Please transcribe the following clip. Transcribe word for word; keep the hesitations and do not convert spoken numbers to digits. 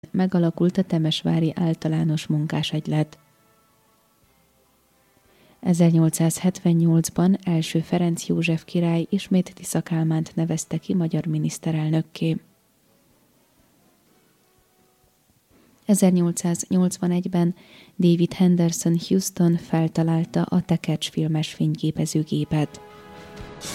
megalakult a temesvári általános munkásegylet. ezernyolcszázhetvennyolcban első Ferenc József király ismét Tisza Kálmánt nevezte ki magyar miniszterelnökké. ezernyolcszáznyolcvanegyben David Henderson Houston feltalálta a Tekercs filmes fényképezőgépet.